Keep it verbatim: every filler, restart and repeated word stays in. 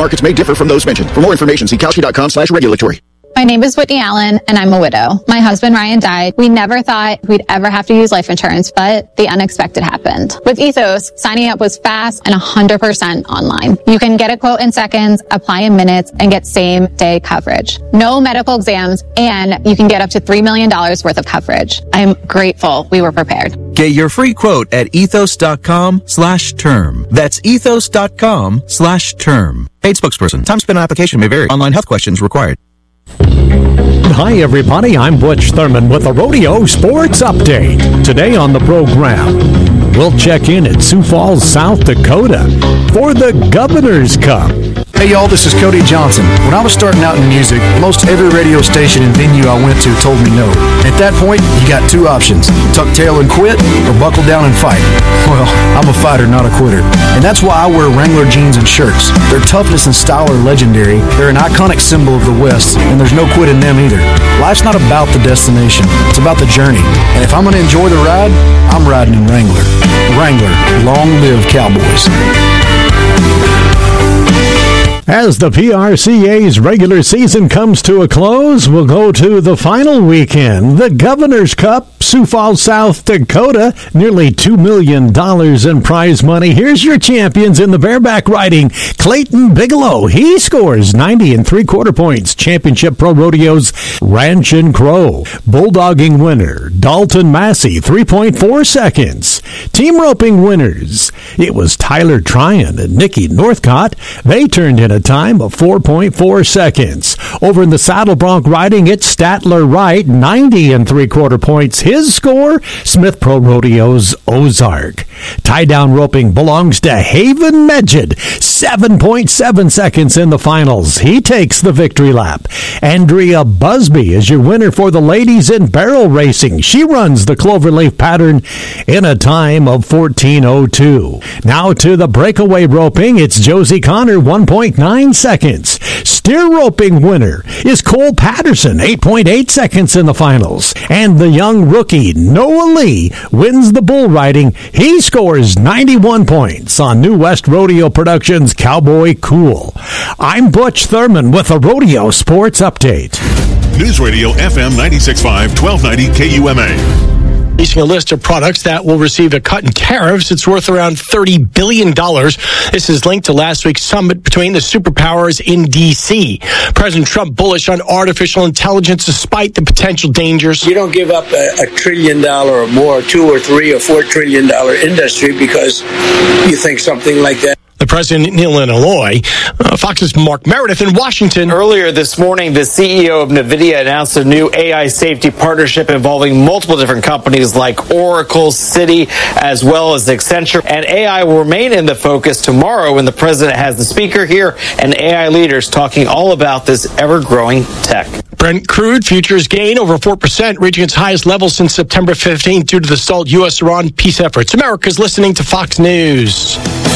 markets may differ from those mentioned. For more information, see Kalshi.com slash regulatory. My name is Whitney Allen, and I'm a widow. My husband, Ryan, died. We never thought we'd ever have to use life insurance, but the unexpected happened. With Ethos, signing up was fast and one hundred percent online. You can get a quote in seconds, apply in minutes, and get same-day coverage. No medical exams, and you can get up to three million dollars worth of coverage. I'm grateful we were prepared. Get your free quote at ethos.com slash term. That's ethos.com slash term. Paid spokesperson. Time spent on application may vary. Online health questions required. Hi, everybody. I'm Butch Thurman with a Rodeo Sports Update. Today on the program, we'll check in at Sioux Falls, South Dakota for the Governor's Cup. Hey, y'all, this is Cody Johnson. When I was starting out in music, most every radio station and venue I went to told me no. At that point, you got two options. Tuck tail and quit, or buckle down and fight. Well, I'm a fighter, not a quitter. And that's why I wear Wrangler jeans and shirts. Their toughness and style are legendary. They're an iconic symbol of the West, and there's no quit in them either. Life's not about the destination. It's about the journey. And if I'm going to enjoy the ride, I'm riding in Wrangler. Wrangler, long live Cowboys. As the P R C A's regular season comes to a close, we'll go to the final weekend, the Governor's Cup, Sioux Falls, South Dakota. Nearly two million dollars in prize money. Here's your champions in the bareback riding. Clayton Bigelow, he scores ninety and three-quarter points. Championship Pro Rodeo's Ranch and Crow. Bulldogging winner, Dalton Massey, three point four seconds. Team roping winners, it was Tyler Tryon and Nikki Northcott. They turned in a time of four point four seconds. Over in the saddle bronc riding, it's Statler Wright, ninety and three-quarter points. His score, Smith Pro Rodeo's Ozark. Tie-down roping belongs to Haven Medjid, seven point seven seconds in the finals. He takes the victory lap. Andrea Busby is your winner for the ladies in barrel racing. She runs the cloverleaf pattern in a time of fourteen oh two. Now to the breakaway roping, it's Josie Connor, one point nine seconds. Steer roping winner is Cole Patterson, eight point eight seconds in the finals. And the young rookie, Noah Lee, wins the bull riding. He scores ninety-one points on New West Rodeo Productions' Cowboy Cool. I'm Butch Thurman with a Rodeo Sports Update. News Radio F M ninety-six point five, twelve ninety K U M A. Releasing a list of products that will receive a cut in tariffs. It's worth around thirty billion dollars. This is linked to last week's summit between the superpowers in D C. President Trump bullish on artificial intelligence despite the potential dangers. You don't give up a, a trillion dollar or more, two or three or four trillion dollar industry because you think something like that. The president in Illinois. Uh, Fox's Mark Meredith in Washington. Earlier this morning, the C E O of NVIDIA announced a new A I safety partnership involving multiple different companies like Oracle, Citi, as well as Accenture. And A I will remain in the focus tomorrow when the president has the speaker here and A I leaders talking all about this ever-growing tech. Brent crude futures gain over four percent, reaching its highest level since September fifteenth due to the stalled U S Iran peace efforts. America's listening to Fox News.